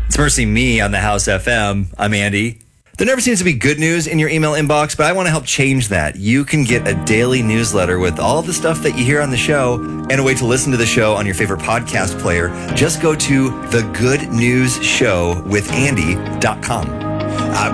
It's Mercy Me on the House FM. I'm Andy. There never seems to be good news in your email inbox, but I want to help change that. You can get a daily newsletter with all of the stuff that you hear on the show and a way to listen to the show on your favorite podcast player. Just go to thegoodnewsshowwithandy.com.